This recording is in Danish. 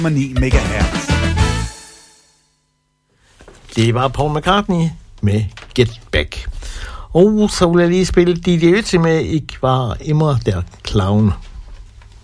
9 MHz. Det var Paul McCartney med Get Back. Og så vil jeg lige spille DJ Ötzi med Ik var immer der Clown.